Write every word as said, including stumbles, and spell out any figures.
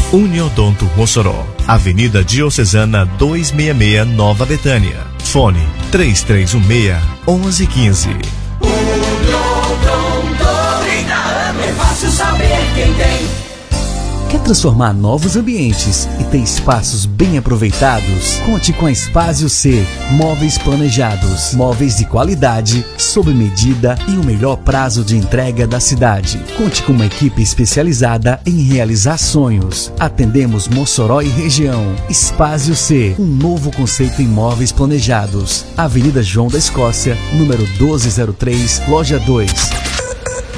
Uniodonto Mossoró, Avenida Diocesana duzentos e sessenta e seis, Nova Betânia. Fone três três um seis, um um um cinco. trinta anos é fácil saber quem tem. Quer transformar novos ambientes e ter espaços bem aproveitados? Conte com a Espásio C. Móveis planejados, móveis de qualidade, sob medida e o melhor prazo de entrega da cidade. Conte com uma equipe especializada em realizar sonhos. Atendemos Mossoró e região. Espásio C. Um novo conceito em móveis planejados. Avenida João da Escócia, número doze zero três, loja dois.